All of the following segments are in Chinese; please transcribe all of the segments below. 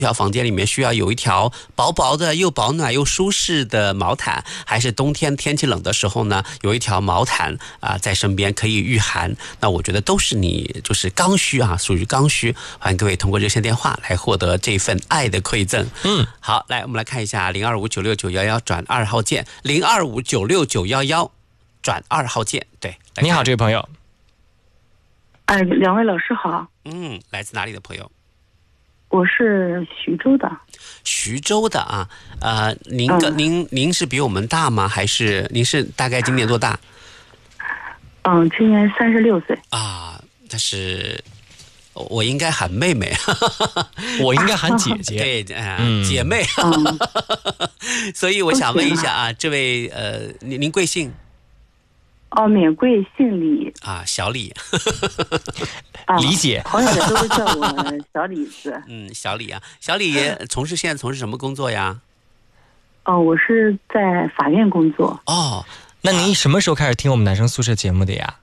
条房间里面需要有一条薄薄的又保暖又舒适的毛毯，还是冬天天气冷的时候呢，有一条毛毯在身边可以御寒，那我觉得都是你就是刚需啊，属于刚需。欢迎各位通过热线电话来获得这份爱的馈赠。好，来我们来看一下02596911转2号键，02596911转2号键。对， 你好，这位朋友。 两位老师好。 来自哪里的朋友？ 我是徐州的。 徐州的啊，您是比我们大吗？还是您是大概今年多大？ 今年36岁。 但是我应该喊妹妹， 我应该喊姐姐。 对，姐妹。所以我想问一下这位您贵姓？ 免贵姓李。 小李。 李姐。 朋友的都叫我小李子。 小李啊，小李现在从事什么工作呀？ 我是在法院工作。 那您什么时候开始听我们男生宿舍节目的呀？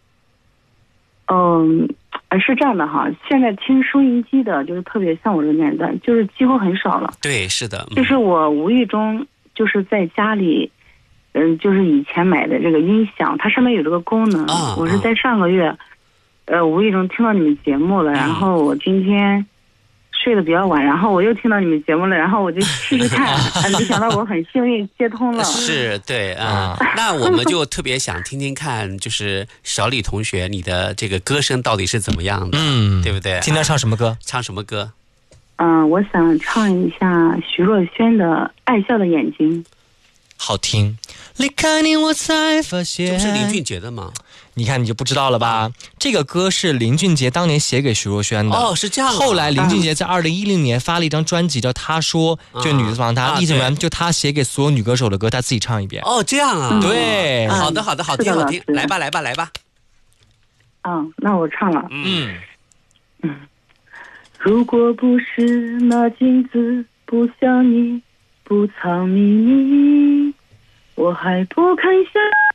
是这样的哈，现在听收音机的就是特别像我这个年代，就是几乎很少了。 对，是的。 就是我无意中就是在家里就是以前买的这个音响，它上面有这个功能。我是在上个月无意中听到你们节目了，然后我今天睡得比较晚，然后我又听到你们节目了，然后我就试试看。没想到我很幸运接通了。 是，对那我们就特别想听听看，就是小李同学你的这个歌声到底是怎么样的，对不对？ 今天唱什么歌？ 唱什么歌？ 我想唱一下徐若瑄的《爱笑的眼睛》。 好听。离开你我才发现， 这不是林俊杰的吗？ 你看你就不知道了吧？这个歌是林俊杰当年写给徐若瑄的。 是这样。 后来林俊杰在2010年发了一张专辑叫《他说》，就女字旁他，意思完就他写给所有女歌手的歌他自己唱一遍。 这样啊。 对。 好的，好听。来吧。 那我唱了。如果不是那镜子不像你不藏秘密，我还不肯相